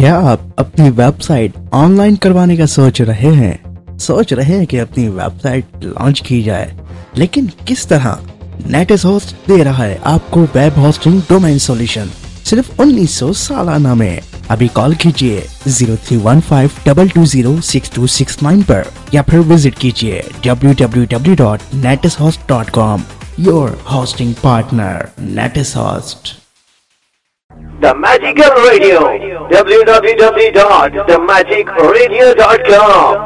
क्या आप अपनी वेबसाइट ऑनलाइन करवाने का सोच रहे हैं कि अपनी वेबसाइट लॉन्च की जाए, लेकिन किस तरह? नेटिस होस्ट दे रहा है आपको वेब होस्टिंग डोमेन सॉल्यूशन सिर्फ 1900 सालाना में। अभी कॉल कीजिए 0315220669 पर या फिर विजिट कीजिए www.netishost.com। Your hosting partner नेटिस host. The Magical Radio, www.themagicradio.com।